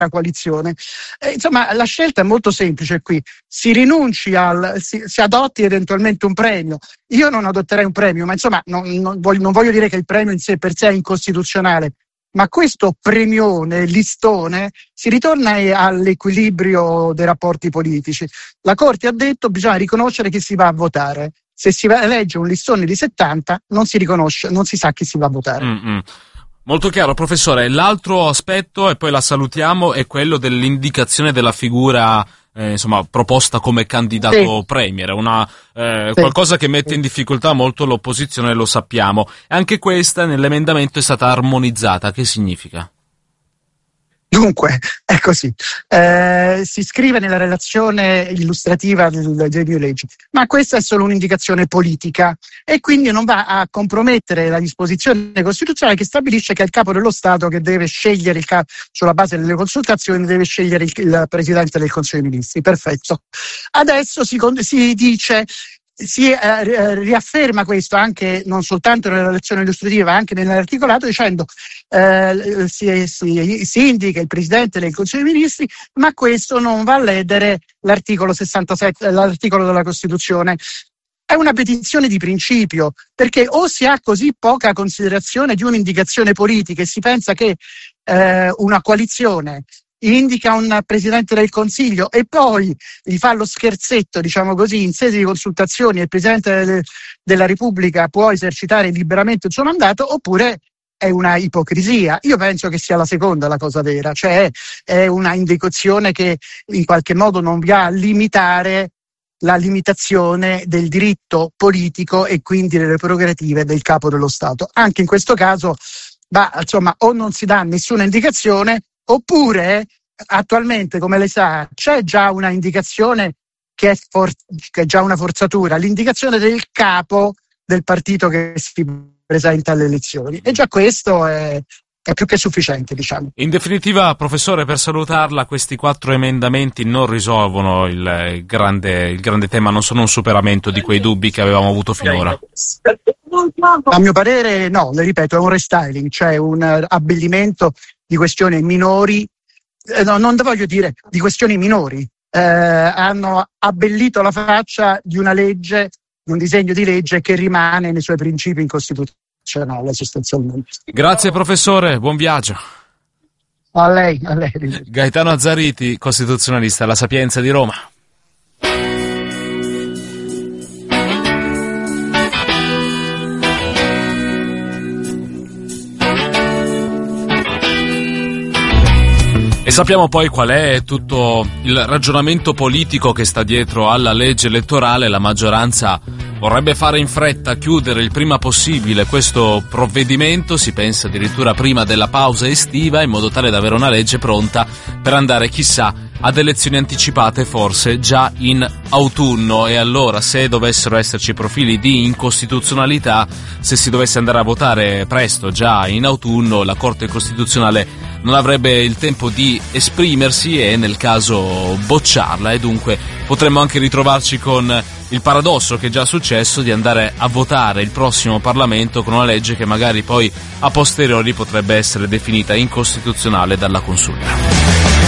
coalizione. Insomma, la scelta è molto semplice qui: si rinunci si adotti eventualmente un premio. Io non adotterei un premio, ma insomma non voglio dire che il premio in sé per sé è incostituzionale, ma questo premione, listone, si ritorna all'equilibrio dei rapporti politici. La Corte ha detto che bisogna riconoscere chi si va a votare. Se si elegge un listone di 70 non si riconosce, non si sa chi si va a votare. Molto chiaro, professore. L'altro aspetto, e poi la salutiamo, è quello dell'indicazione della figura proposta come candidato premier, qualcosa che mette in difficoltà molto l'opposizione, lo sappiamo. Anche questa nell'emendamento è stata armonizzata. Che significa? Dunque, è così. Si scrive nella relazione illustrativa del disegno di legge, ma questa è solo un'indicazione politica e quindi non va a compromettere la disposizione costituzionale che stabilisce che è il capo dello Stato che deve scegliere sulla base delle consultazioni, deve scegliere il Presidente del Consiglio dei Ministri. Perfetto. Adesso si dice, si riafferma questo anche non soltanto nella relazione illustrativa, anche nell'articolato, dicendo si indica il Presidente del Consiglio dei Ministri, ma questo non va a ledere l'articolo 67, l'articolo della Costituzione. È una petizione di principio, perché o si ha così poca considerazione di un'indicazione politica e si pensa che una coalizione indica un Presidente del Consiglio e poi gli fa lo scherzetto, diciamo così, in sede di consultazioni e il Presidente della Repubblica può esercitare liberamente il suo mandato, oppure è una ipocrisia. Io penso che sia la seconda la cosa vera, cioè è una indicazione che in qualche modo non va a limitare la limitazione del diritto politico e quindi delle prerogative del capo dello Stato. Anche in questo caso, o non si dà nessuna indicazione, oppure attualmente, come lei sa, c'è già una indicazione che è già una forzatura, l'indicazione del capo del partito che si presenta alle elezioni, e già questo è più che sufficiente, diciamo. In definitiva, professore, per salutarla, questi 4 emendamenti non risolvono il grande tema, non sono un superamento di quei dubbi che avevamo avuto finora. A mio parere no, le ripeto, è un restyling, cioè un abbellimento di questioni minori, non voglio dire di questioni minori, hanno abbellito la faccia di una legge, di un disegno di legge che rimane nei suoi principi incostituzionali sostanzialmente. Grazie professore, buon viaggio. A lei. Gaetano Azzariti, costituzionalista alla Sapienza di Roma. E sappiamo poi qual è tutto il ragionamento politico che sta dietro alla legge elettorale. La maggioranza vorrebbe fare in fretta, chiudere il prima possibile questo provvedimento, si pensa addirittura prima della pausa estiva, in modo tale da avere una legge pronta per andare, chissà, ad elezioni anticipate forse già in autunno. E allora, se dovessero esserci profili di incostituzionalità, se si dovesse andare a votare presto, già in autunno, la Corte Costituzionale non avrebbe il tempo di esprimersi e nel caso bocciarla, e dunque potremmo anche ritrovarci con il paradosso che è già successo di andare a votare il prossimo Parlamento con una legge che magari poi a posteriori potrebbe essere definita incostituzionale dalla Consulta.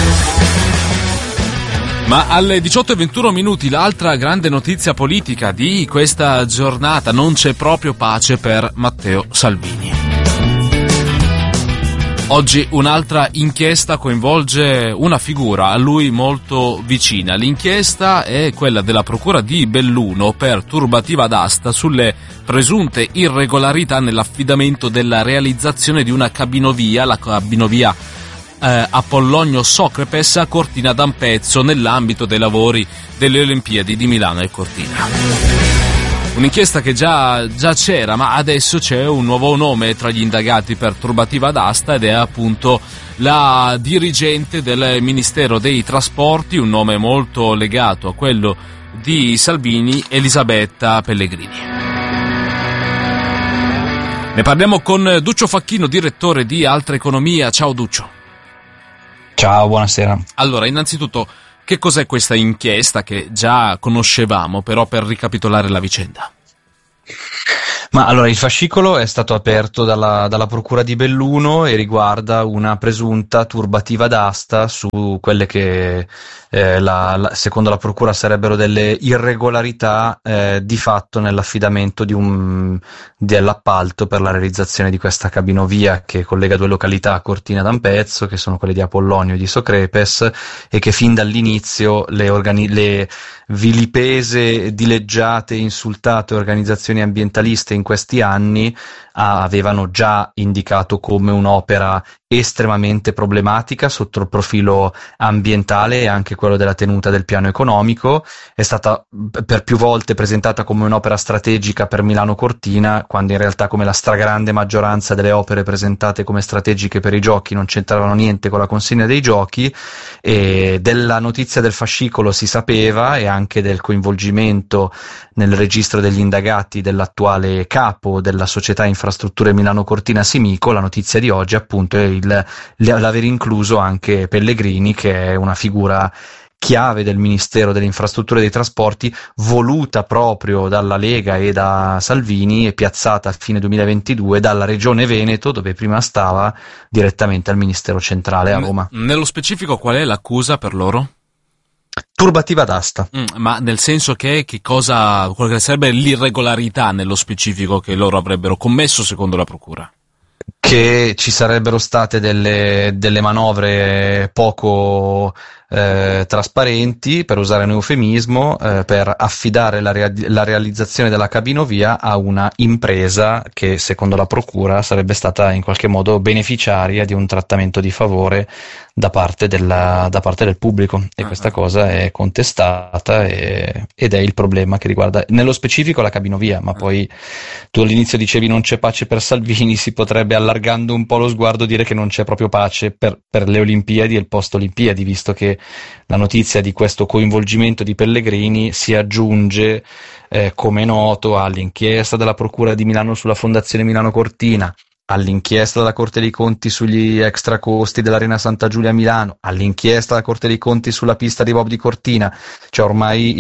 Ma alle 18:21 l'altra grande notizia politica di questa giornata: non c'è proprio pace per Matteo Salvini. Oggi un'altra inchiesta coinvolge una figura a lui molto vicina. L'inchiesta è quella della Procura di Belluno per turbativa d'asta sulle presunte irregolarità nell'affidamento della realizzazione di una cabinovia, la cabinovia Apollonio-Socrepes a Cortina d'Ampezzo, nell'ambito dei lavori delle Olimpiadi di Milano e Cortina. Un'inchiesta che già c'era, ma adesso c'è un nuovo nome tra gli indagati per turbativa d'asta, ed è appunto la dirigente del Ministero dei Trasporti, un nome molto legato a quello di Salvini, Elisabetta Pellegrini. Ne parliamo con Duccio Facchino, direttore di Altra Economia. Ciao Duccio. Ciao, buonasera. Allora, innanzitutto, che cos'è questa inchiesta che già conoscevamo, però per ricapitolare la vicenda? Ma allora, il fascicolo è stato aperto dalla Procura di Belluno e riguarda una presunta turbativa d'asta su quelle che secondo la Procura sarebbero delle irregolarità di fatto nell'affidamento dell'appalto per la realizzazione di questa cabinovia che collega due località, Cortina d'Ampezzo, che sono quelle di Apollonio e di Socrepes, e che fin dall'inizio le vilipese, dileggiate, insultate organizzazioni ambientaliste in questi anni avevano già indicato come un'opera estremamente problematica sotto il profilo ambientale e anche quello della tenuta del piano economico. È stata per più volte presentata come un'opera strategica per Milano Cortina, quando in realtà, come la stragrande maggioranza delle opere presentate come strategiche per i giochi, non c'entravano niente con la consegna dei giochi. E della notizia del fascicolo si sapeva, e anche del coinvolgimento nel registro degli indagati dell'attuale capo della società Infrastrutture Milano Cortina Simico. La notizia di oggi appunto è l'aver incluso anche Pellegrini, che è una figura chiave del Ministero delle Infrastrutture e dei Trasporti, voluta proprio dalla Lega e da Salvini e piazzata a fine 2022 dalla Regione Veneto, dove prima stava, direttamente al Ministero centrale a Roma. Nello specifico qual è l'accusa per loro? Turbativa d'asta. Ma nel senso che quello che sarebbe l'irregolarità nello specifico che loro avrebbero commesso secondo la Procura? Che ci sarebbero state delle manovre poco trasparenti, per usare un eufemismo, per affidare la realizzazione della cabinovia a una impresa che, secondo la Procura, sarebbe stata in qualche modo beneficiaria di un trattamento di favore da parte del pubblico, e questa cosa è contestata ed è il problema che riguarda nello specifico la cabinovia. Ma poi tu all'inizio dicevi non c'è pace per Salvini, si potrebbe, allargando un po' lo sguardo, dire che non c'è proprio pace per le Olimpiadi e il post Olimpiadi, visto che la notizia di questo coinvolgimento di Pellegrini si aggiunge, come noto, all'inchiesta della Procura di Milano sulla Fondazione Milano Cortina, all'inchiesta della Corte dei Conti sugli extra costi dell'Arena Santa Giulia a Milano, all'inchiesta della Corte dei Conti sulla pista di bob di Cortina. Cioè ormai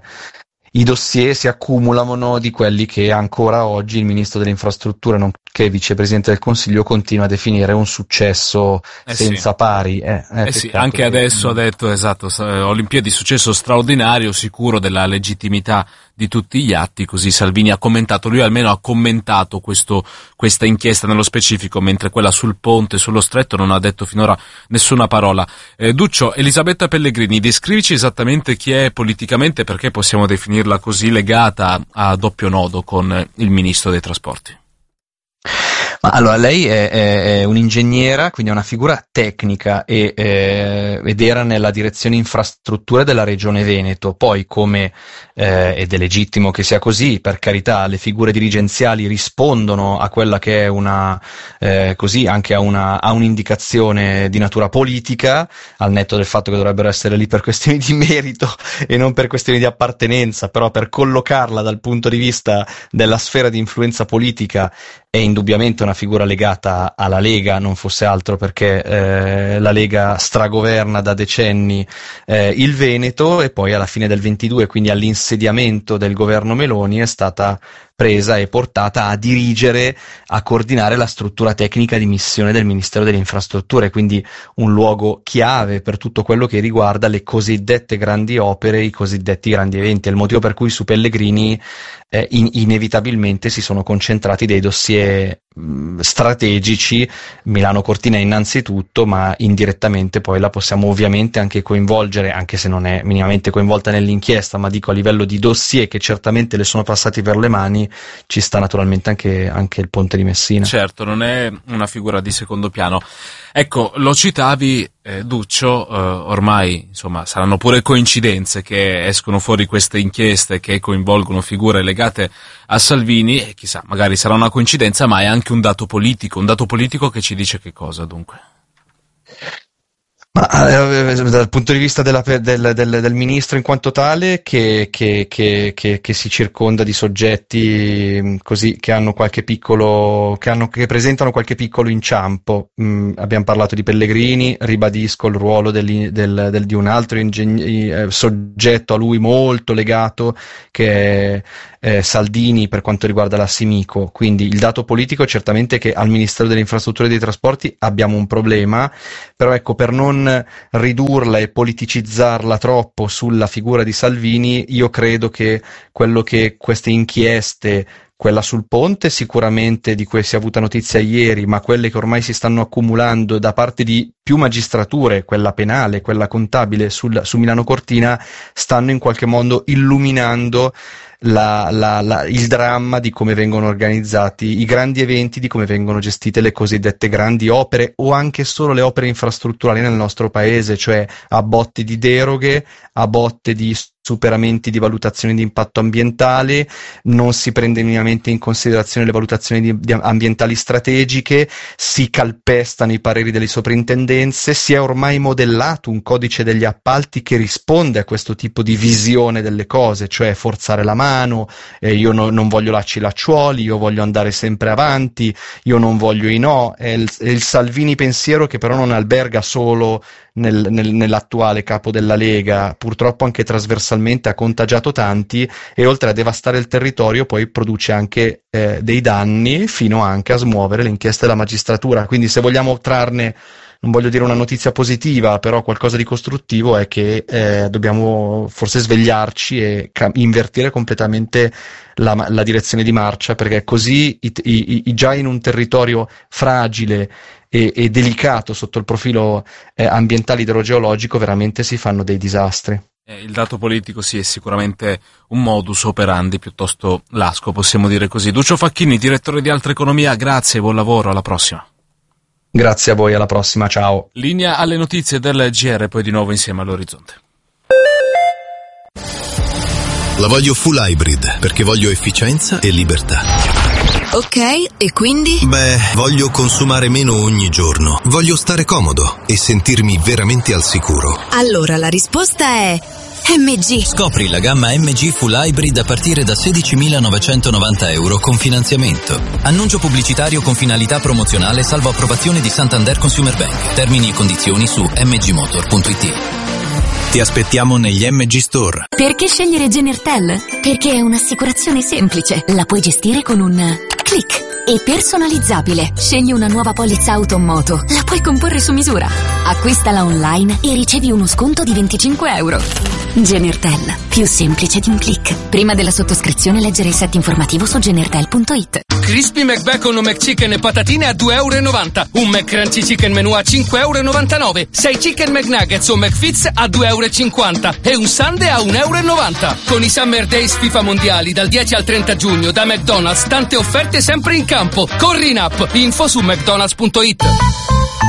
i dossier si accumulano di quelli che ancora oggi il Ministro delle Infrastrutture, nonché Vicepresidente del Consiglio, continua a definire un successo senza pari. Sì, anche adesso ha detto, esatto, Olimpiadi, successo straordinario, sicuro della legittimità di tutti gli atti. Così Salvini ha commentato, lui almeno ha commentato questa inchiesta nello specifico, mentre quella sul ponte, sullo stretto, non ha detto finora nessuna parola. Duccio, Elisabetta Pellegrini, descrivici esattamente chi è politicamente, perché possiamo definirla così, legata a doppio nodo con il Ministro dei Trasporti. Ma allora, lei è un'ingegnera, quindi è una figura tecnica ed era nella direzione infrastrutture della Regione Veneto. Poi, ed è legittimo che sia così, per carità, le figure dirigenziali rispondono a quella che è anche a un'indicazione di natura politica, al netto del fatto che dovrebbero essere lì per questioni di merito e non per questioni di appartenenza. Però per collocarla dal punto di vista della sfera di influenza politica è indubbiamente una figura legata alla Lega, non fosse altro perché la Lega stragoverna da decenni il Veneto, e poi alla fine del 22, quindi all'insediamento del governo Meloni, è stata presa e portata a dirigere, a coordinare la struttura tecnica di missione del Ministero delle Infrastrutture, quindi un luogo chiave per tutto quello che riguarda le cosiddette grandi opere, i cosiddetti grandi eventi. È il motivo per cui su Pellegrini inevitabilmente si sono concentrati dei dossier strategici, Milano Cortina innanzitutto, ma indirettamente poi la possiamo ovviamente anche coinvolgere, anche se non è minimamente coinvolta nell'inchiesta, ma dico a livello di dossier che certamente le sono passati per le mani, ci sta naturalmente anche il ponte di Messina. Certo, non è una figura di secondo piano. Ecco, lo citavi, Duccio, ormai insomma saranno pure coincidenze che escono fuori queste inchieste che coinvolgono figure legate a Salvini, e chissà, magari sarà una coincidenza, ma è anche un dato politico che ci dice che cosa, dunque? Ma dal punto di vista del ministro in quanto tale, che si circonda di soggetti così che hanno qualche piccolo, che presentano qualche piccolo inciampo. Abbiamo parlato di Pellegrini, ribadisco il ruolo di un altro soggetto a lui molto legato, che è Salvini per quanto riguarda la Simico. Quindi il dato politico è certamente che al Ministero delle Infrastrutture e dei Trasporti abbiamo un problema, però ecco, per non ridurla e politicizzarla troppo sulla figura di Salvini, io credo che quello che queste inchieste, quella sul ponte sicuramente di cui si è avuta notizia ieri, ma quelle che ormai si stanno accumulando da parte di più magistrature, quella penale, quella contabile su Milano Cortina, stanno in qualche modo illuminando il dramma di come vengono organizzati i grandi eventi, di come vengono gestite le cosiddette grandi opere o anche solo le opere infrastrutturali nel nostro paese, cioè a botte di deroghe, a botte di superamenti di valutazioni di impatto ambientale, non si prende minimamente in considerazione le valutazioni ambientali strategiche, si calpestano i pareri delle soprintendenze, si è ormai modellato un codice degli appalti che risponde a questo tipo di visione delle cose, cioè forzare la mano, io non voglio lacci-lacciuoli, io voglio andare sempre avanti, io non voglio i no, è il Salvini pensiero che però non alberga solo nell'attuale capo della Lega, purtroppo anche trasversalmente ha contagiato tanti e oltre a devastare il territorio poi produce anche dei danni, fino anche a smuovere le inchieste della magistratura. Quindi se vogliamo trarne, non voglio dire una notizia positiva, però qualcosa di costruttivo, è che dobbiamo forse svegliarci e invertire completamente la direzione di marcia, perché così già in un territorio fragile e delicato sotto il profilo ambientale idrogeologico veramente si fanno dei disastri. Il dato politico sì, è sicuramente un modus operandi piuttosto lasco, possiamo dire così. Duccio Facchini, direttore di Altra Economia, grazie, buon lavoro, alla prossima. Grazie a voi, alla prossima, ciao. Linea alle notizie del GR, poi di nuovo insieme all'Orizzonte. La voglio full hybrid, perché voglio efficienza e libertà. Ok, e quindi? Beh, voglio consumare meno ogni giorno. Voglio stare comodo e sentirmi veramente al sicuro. Allora la risposta è MG. Scopri la gamma MG Full Hybrid a partire da 16.990 euro con finanziamento. Annuncio pubblicitario con finalità promozionale salvo approvazione di Santander Consumer Bank. Termini e condizioni su mgmotor.it. Ti aspettiamo negli MG Store. Perché scegliere Genertel? Perché è un'assicurazione semplice. La puoi gestire con un click. E personalizzabile. Scegli una nuova polizza auto o moto. La puoi comporre su misura. Acquistala online e ricevi uno sconto di 25 euro. Genertel. Più semplice di un click. Prima della sottoscrizione leggere il set informativo su genertel.it. Crispy McBacon o McChicken e patatine a 2,90 euro. Un McCrunchy Chicken Menù a 5,99 euro. 6 Chicken McNuggets o McFits a 2,50 euro. E un Sundae a 1,90 euro. Con i Summer Days FIFA Mondiali dal 10 al 30 giugno da McDonald's, tante offerte sempre in campo. Corri in app. Info su mcdonalds.it.